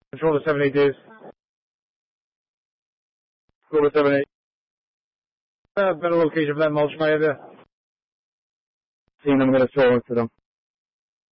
Control to 7-8 days. Go with 7-8. Better location for that mulch, my idea. Seeing I'm going to throw into them.